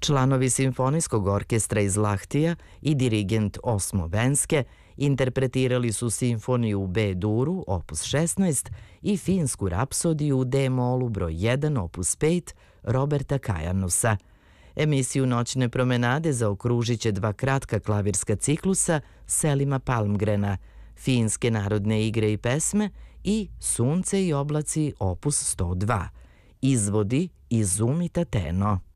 Članovi Simfonijskog orkestra iz Lahtija i dirigent Osmo Venske interpretirali su simfoniju u B-duru, opus 16, i finsku rapsodiju u D-molu broj 1, opus 5, Roberta Kajanusa. Emisiju Noćne promenade zaokružit će dva kratka klavirska ciklusa Selima Palmgrena, Finske narodne igre i pesme i Sunce i oblaci, opus 102. Izvodi Izumi Tateno.